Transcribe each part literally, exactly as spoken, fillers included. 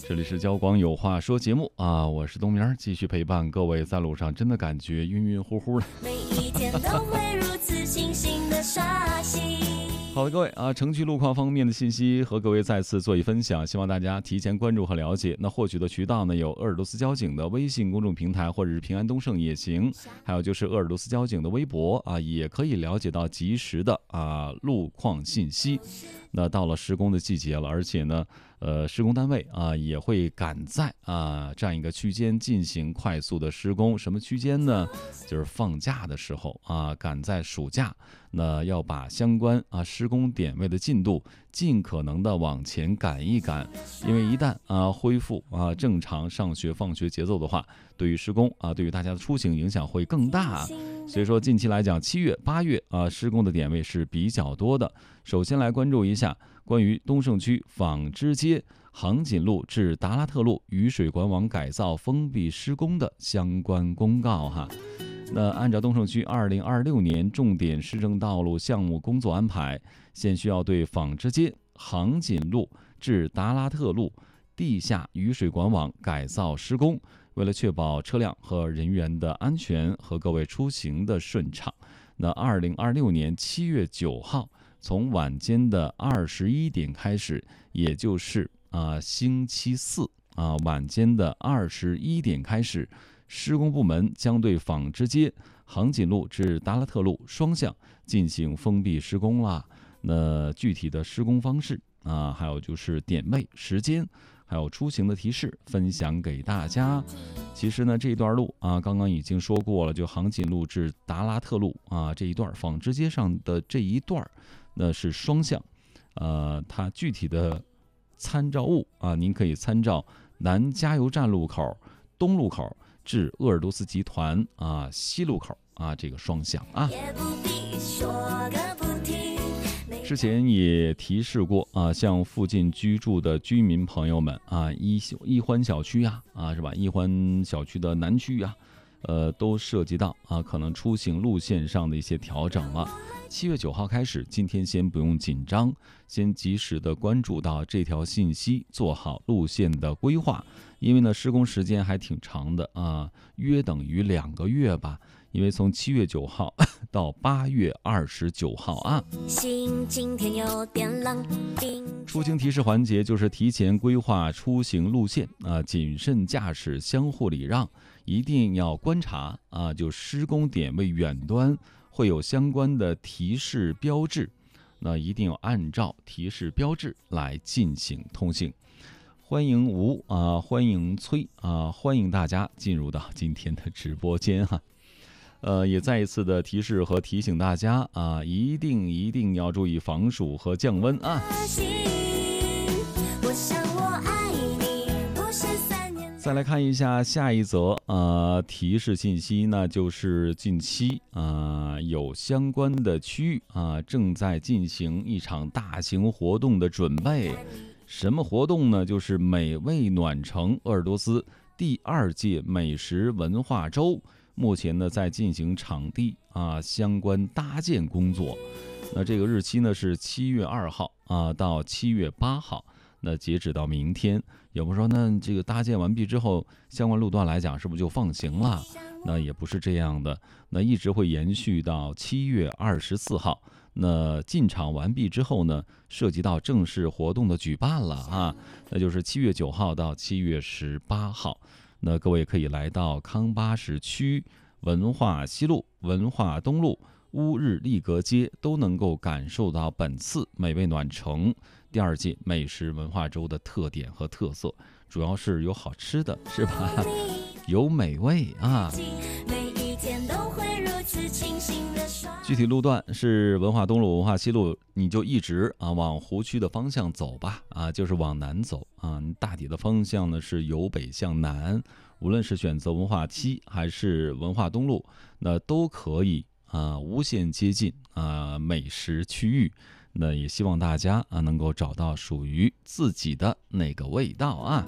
这里是交广有话说节目啊，我是东明，继续陪伴各位在路上，真的感觉晕晕乎乎的。 每一天都会如此清醒的刷新。 好的，各位啊，城区路况方面的信息和各位再次做一分享，希望大家提前关注和了解。那获取的渠道呢，有鄂尔多斯交警的微信公众平台或者是平安东胜也行，还有就是鄂尔多斯交警的微博啊，也可以了解到及时的啊路况信息。那到了施工的季节了，而且呢，呃，施工单位啊也会赶在啊这样一个区间进行快速的施工。什么区间呢？就是放假的时候啊，赶在暑假，那要把相关啊施工点位的进度尽可能的往前赶一赶，因为一旦啊恢复啊正常上学放学节奏的话，对于施工啊对于大家的出行影响会更大。所以说近期来讲，七月八月啊施工的点位是比较多的。首先来关注一下关于东胜区纺织街杭锦路至达拉特路雨水管网改造封闭施工的相关公告哈。那按照东胜区二零二六年重点市政道路项目工作安排，现需要对纺织街杭锦路至达拉特路地下雨水管网改造施工，为了确保车辆和人员的安全和各位出行的顺畅，那二零二六年七月九号从晚间的二十一点开始，也就是啊星期四啊晚间的二十一点开始，施工部门将对纺织街杭锦路至达拉特路双向进行封闭施工了。那具体的施工方式啊，还有就是点位、时间，还有出行的提示，分享给大家。其实呢，这段路啊，刚刚已经说过了，就杭锦路至达拉特路啊这一段，纺织街上的这一段，那是双向。呃，它具体的参照物啊，您可以参照南加油站路口、东路口至鄂尔多斯集团啊西路口啊这个双向啊。 也不必说个不停。 之前也提示过啊，像附近居住的居民朋友们啊，一一欢小区呀啊是吧？一欢小区的南区呀，呃，都涉及到啊可能出行路线上的一些调整了。七月九号开始，今天先不用紧张，先及时的关注到这条信息，做好路线的规划。因为呢，施工时间还挺长的啊，约等于两个月吧。因为从七月九号到八月二十九号啊。 心今天有点冷。 出行提示环节就是提前规划出行路线啊，谨慎驾驶，相互礼让，一定要观察啊，就施工点位远端会有相关的提示标志，那一定要按照提示标志来进行通行。欢迎吴啊，欢迎崔啊，欢迎大家进入到今天的直播间哈。呃，也再一次的提示和提醒大家啊，一定一定要注意防暑和降温啊。再来看一下下一则呃提示信息，那就是近期啊、呃、有相关的区域啊正在进行一场大型活动的准备。什么活动呢？就是美味暖城鄂尔多斯第二届美食文化周。目前呢，在进行场地啊相关搭建工作。那这个日期呢是七月二号啊到七月八号。那截止到明天，有朋友说，那这个搭建完毕之后，相关路段来讲，是不是就放行了？那也不是这样的，那一直会延续到七月二十四号。那进场完毕之后呢，涉及到正式活动的举办了啊，那就是七月九号到七月十八号。那各位可以来到康巴什区文化西路、文化东路、乌日丽阁街，都能够感受到本次美味暖城第二届美食文化周的特点和特色，主要是有好吃的，是吧？有美味啊。具体路段是文化东路、文化西路，你就一直啊往湖区的方向走吧，啊，就是往南走啊。大体的方向呢是由北向南，无论是选择文化七还是文化东路，那都可以啊无限接近啊美食区域。那也希望大家啊能够找到属于自己的那个味道啊。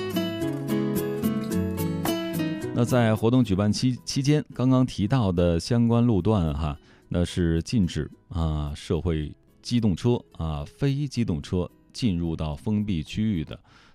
那在活动举办期期间，刚刚提到的相关路段哈，那是禁止啊社会机动车啊非机动车进入到封闭区域的。